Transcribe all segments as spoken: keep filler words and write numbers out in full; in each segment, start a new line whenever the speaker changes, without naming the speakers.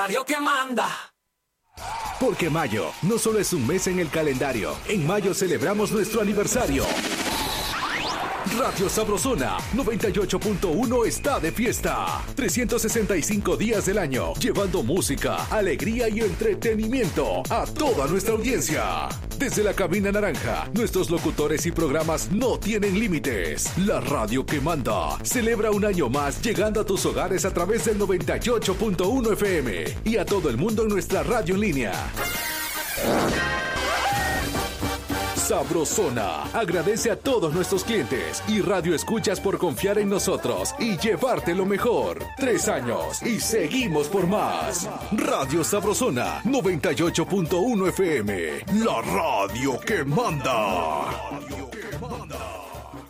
Radio que manda.
Porque mayo no solo es un mes en el calendario, en mayo celebramos nuestro aniversario. Radio Sabrosona noventa y ocho punto uno está de fiesta. trescientos sesenta y cinco días del año, llevando música, alegría y entretenimiento a toda nuestra audiencia. Desde la cabina naranja, nuestros locutores y programas no tienen límites. La radio que manda celebra un año más, llegando a tus hogares a través del noventa y ocho punto uno F M y a todo el mundo en nuestra radio en línea. Sabrosona agradece a todos nuestros clientes y radio escuchas por confiar en nosotros y llevarte lo mejor. Tres años y seguimos por más. Radio Sabrosona noventa y ocho punto uno F M, la radio que manda. Radio que manda.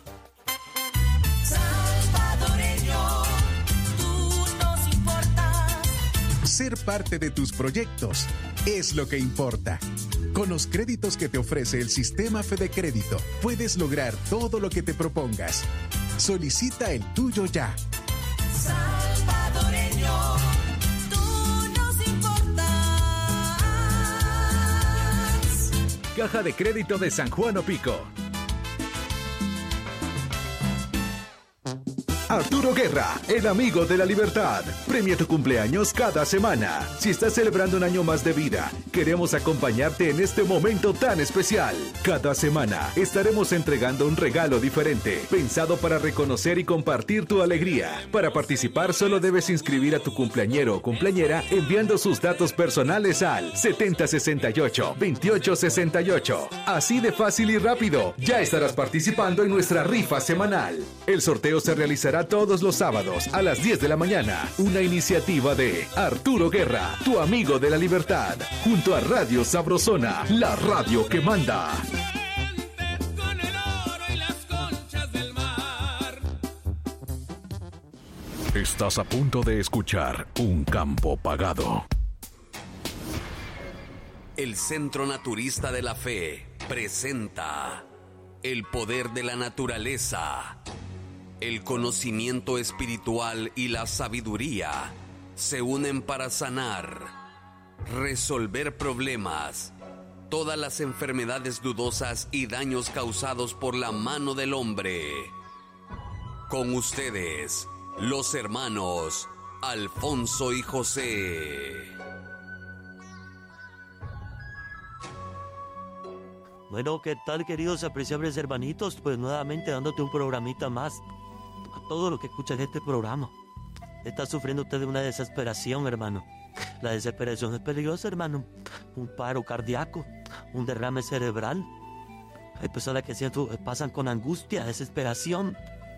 Salvadoreño, tú nos importas.
Ser parte de tus proyectos es lo que importa. Con los créditos que te ofrece el sistema Fede Crédito, puedes lograr todo lo que te propongas. Solicita el tuyo ya.
Salvadoreño, tú nos importas.
Caja de Crédito de San Juan Opico. Arturo Guerra, el amigo de la libertad. Premia tu cumpleaños cada semana. Si estás celebrando un año más de vida, queremos acompañarte en este momento tan especial. Cada semana estaremos entregando un regalo diferente, pensado para reconocer y compartir tu alegría. Para participar solo debes inscribir a tu cumpleañero o cumpleañera enviando sus datos personales al setenta sesenta y ocho veintiocho sesenta y ocho. Así de fácil y rápido, ya estarás participando en nuestra rifa semanal. El sorteo se realizará todos los sábados a las diez de la mañana. Una iniciativa de Arturo Guerra, tu amigo de la libertad, junto a Radio Sabrosona, la radio que manda. Estás a punto de escuchar Un Campo Pagado.
El Centro Naturista de la Fe presenta el poder de la naturaleza. El conocimiento espiritual y la sabiduría se unen para sanar, resolver problemas, todas las enfermedades dudosas y daños causados por la mano del hombre. Con ustedes, los hermanos Alfonso y José.
Bueno, ¿qué tal, queridos apreciables hermanitos? Pues nuevamente dándote un programita más. A todo lo que escuchan este programa. Está sufriendo usted de una desesperación, hermano. La desesperación es peligrosa, hermano. Un paro cardíaco, un derrame cerebral. Hay personas que siento, pasan con angustia, desesperación.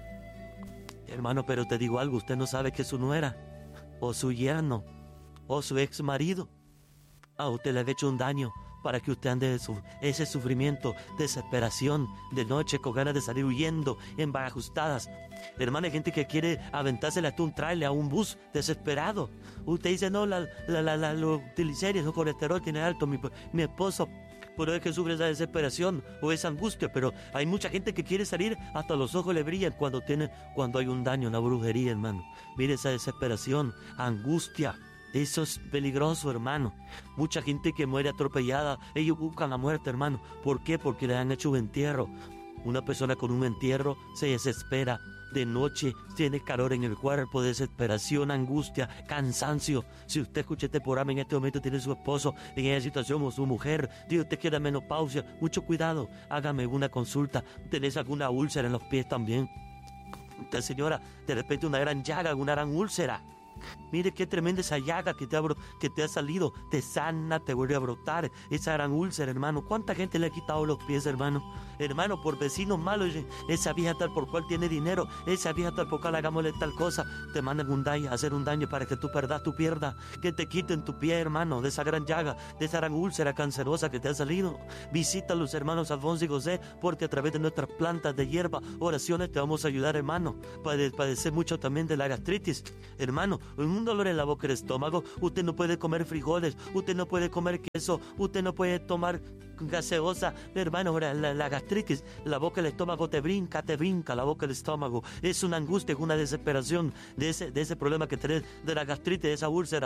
Hermano, pero te digo algo, usted no sabe que su nuera, o su yerno, o su ex marido, a usted le ha hecho un daño para que usted ande de su, ese sufrimiento, desesperación, de noche con ganas de salir huyendo, embarajustadas. Hermano, hay gente que quiere aventársela a un trailer, a un bus, desesperado. Usted dice, no, la, la, la, la, los triglicéridos, el colesterol tiene alto, mi, mi esposo, pero es que sufre esa desesperación o esa angustia, pero hay mucha gente que quiere salir, hasta los ojos le brillan cuando, tiene, cuando hay un daño, una brujería, hermano. Mire esa desesperación, angustia. Eso es peligroso, hermano. Mucha gente que muere atropellada, ellos buscan la muerte, hermano. ¿Por qué? Porque le han hecho un entierro. Una persona con un entierro se desespera. De noche tiene calor en el cuerpo, desesperación, angustia, cansancio. Si usted escucha este programa en este momento, tiene su esposo en esa situación o su mujer, Dios, usted quiere menopausia, mucho cuidado, hágame una consulta. ¿Tenés alguna úlcera en los pies también? Usted, señora, de repente una gran llaga, una gran úlcera. Mire qué tremenda esa llaga que te, ha, que te ha salido, te sana, te vuelve a brotar, esa gran úlcera, hermano. ¿Cuánta gente le ha quitado los pies, hermano? Hermano, por vecinos malos, esa vieja tal por cual tiene dinero, esa vieja tal por cual hagámosle tal cosa, te mandan un daño, a hacer un daño para que tú perdas tu pierna, que te quiten tu pie, hermano, de esa gran llaga, de esa gran úlcera cancerosa que te ha salido. Visita a los hermanos Alfonso y José, porque a través de nuestras plantas de hierba, oraciones, te vamos a ayudar, hermano. Pade padecer mucho también de la gastritis, hermano. Un dolor en la boca del estómago, usted no puede comer frijoles, usted no puede comer queso, usted no puede tomar gaseosa, hermano. La, la gastritis, la boca del estómago te brinca, te brinca la boca del estómago. Es una angustia, una desesperación de ese, de ese problema que tenés, de la gastritis, de esa úlcera.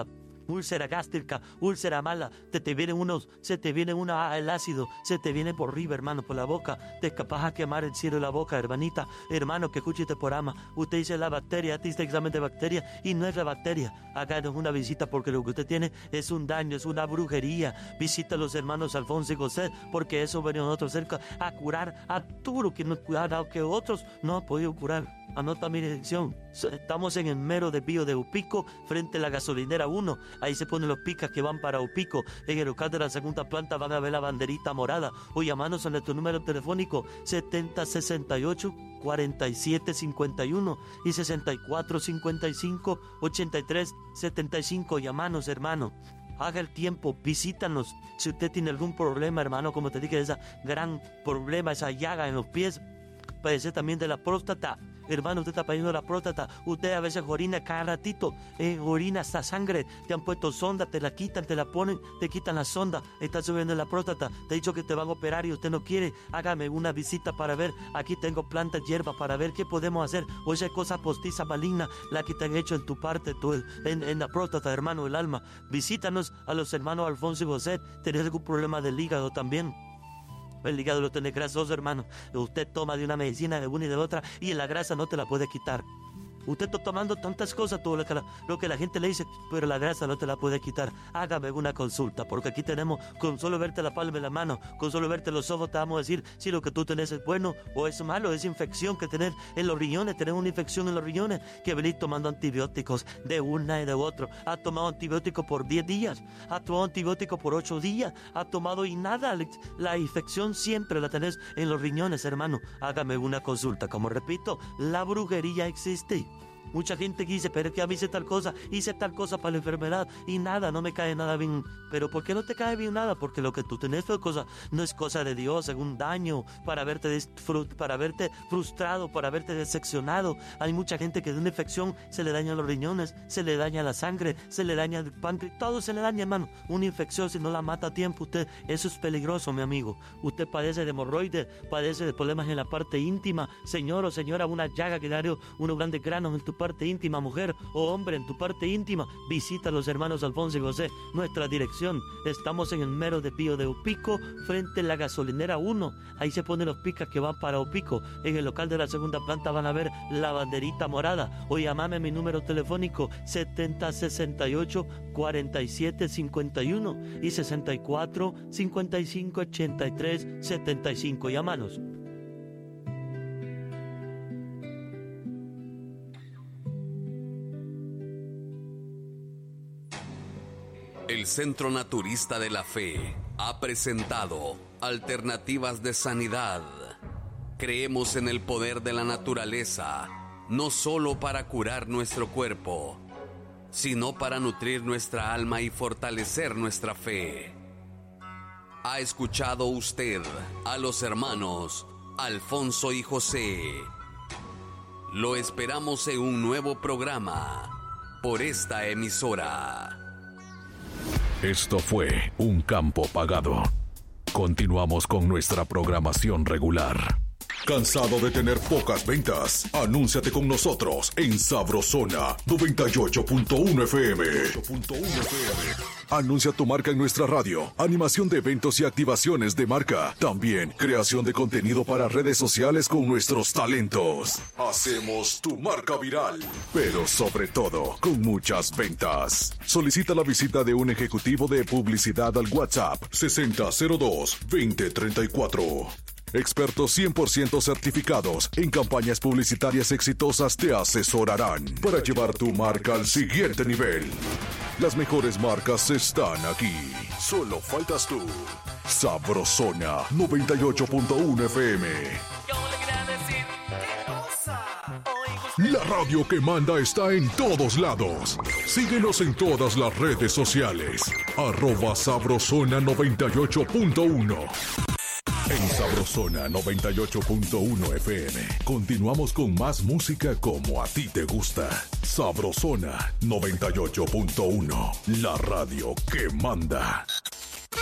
úlcera gástrica, úlcera mala, te te viene unos, se te viene una, el ácido, se te viene por arriba, hermano, por la boca, te capaz a quemar el cielo de la boca, hermanita, hermano, que escuche este programa. Usted dice la bacteria, te dice examen de bacteria y no es la bacteria. Háganos una visita porque lo que usted tiene es un daño, es una brujería. Visita a los hermanos Alfonso y José porque eso venimos nosotros cerca a curar a todo lo que nos cuidado que otros no han podido curar. Anota mi dirección. Estamos en el mero desvío de Upico, frente a la gasolinera uno. Ahí se ponen los picas que van para Upico. En el local de la segunda planta van a ver la banderita morada. O llamarnos a nuestro número telefónico setenta sesenta y ocho cuarenta y siete cincuenta y uno y sesenta y cuatro cincuenta y cinco ochenta y tres setenta y cinco. Llamanos, hermano. Haga el tiempo, visítanos. Si usted tiene algún problema, hermano, como te dije, ese gran problema, esa llaga en los pies, padece también de la próstata. Hermano, usted está padeciendo la próstata. Usted a veces orina cada ratito. Eh, orina hasta sangre. Te han puesto sonda, te la quitan, te la ponen, te quitan la sonda. Está subiendo la próstata. Te he dicho que te van a operar y usted no quiere. Hágame una visita para ver. Aquí tengo plantas, hierbas para ver qué podemos hacer. O esa cosa postiza maligna, la que te han hecho en tu parte, tu, en, en la próstata, hermano, el alma. Visítanos a los hermanos Alfonso y José. ¿Tenés algún problema del hígado también? El hígado lo tiene grasoso, hermano. Usted toma de una medicina de una y de otra y la grasa no te la puede quitar. Usted está tomando tantas cosas, todo lo que, la, lo que la gente le dice, pero la grasa no te la puede quitar. Hágame una consulta, porque aquí tenemos, con solo verte la palma de la mano, con solo verte los ojos, te vamos a decir si lo que tú tenés es bueno o es malo. Es infección que tenés en los riñones, tenés una infección en los riñones, que venís tomando antibióticos de una y de otro. Has tomado antibióticos por diez días, has tomado antibióticos por ocho días, has tomado y nada. La infección siempre la tenés en los riñones, hermano. Hágame una consulta. Como repito, la brujería existe. Mucha gente que dice, pero es que a mí hice tal cosa, hice tal cosa para la enfermedad y nada, no me cae nada bien. Pero ¿por qué no te cae bien nada? Porque lo que tú tenés fue cosa, no es cosa de Dios, es un daño para verte, disfrut, para verte frustrado, para verte decepcionado. Hay mucha gente que de una infección se le dañan los riñones, se le daña la sangre, se le daña el páncreas, todo se le daña, hermano. Una infección, si no la mata a tiempo, usted, eso es peligroso, mi amigo. Usted padece de hemorroides, padece de problemas en la parte íntima, señor o señora, una llaga que daría unos grandes granos en tu parte íntima, mujer o hombre, en tu parte íntima. Visita a los hermanos Alfonso y José. Nuestra dirección, estamos en el mero desvío de Upico, frente a la gasolinera uno. Ahí se ponen los picas que van para Upico. En el local de la segunda planta van a ver la banderita morada. O llamame a mi número telefónico setenta sesenta y ocho cuarenta y siete cincuenta y uno y sesenta y cuatro cincuenta y cinco ochenta y tres setenta y cinco. Llámanos.
El Centro Naturista de la Fe ha presentado Alternativas de Sanidad. Creemos en el poder de la naturaleza, no solo para curar nuestro cuerpo, sino para nutrir nuestra alma y fortalecer nuestra fe. ¿Ha escuchado usted a los hermanos Alfonso y José? Lo esperamos en un nuevo programa por esta emisora.
Esto fue Un Campo Pagado. Continuamos con nuestra programación regular. ¿Cansado de tener pocas ventas? Anúnciate con nosotros en Sabrosona noventa y ocho punto uno F M. Anuncia tu marca en nuestra radio, animación de eventos y activaciones de marca. También creación de contenido para redes sociales con nuestros talentos. Hacemos tu marca viral, pero sobre todo con muchas ventas. Solicita la visita de un ejecutivo de publicidad al WhatsApp sesenta cero dos veinte treinta y cuatro. Expertos cien por ciento certificados en campañas publicitarias exitosas te asesorarán para llevar tu marca al siguiente nivel. Las mejores marcas están aquí. Solo faltas tú. Sabrosona noventa y ocho punto uno F M. La radio que manda está en todos lados. Síguenos en todas las redes sociales. Arroba Sabrosona noventa y ocho punto uno. En Sabrosona noventa y ocho punto uno F M. Continuamos con más música como a ti te gusta. Sabrosona noventa y ocho punto uno. La radio que manda.